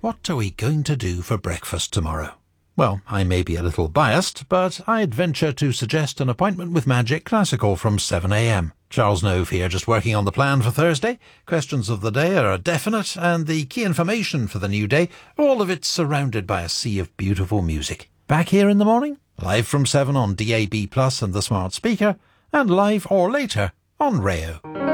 What are we going to do for breakfast tomorrow? Well, I may be a little biased, but I'd venture to suggest an appointment with Magic Classical from 7 a.m. Charles Nove here, just working on the plan for Thursday. Questions of the day are definite, and the key information for the new day, all of it surrounded by a sea of beautiful music. Back here in the morning, live from 7 on DAB+ and the smart speaker, and live or later on Rayo.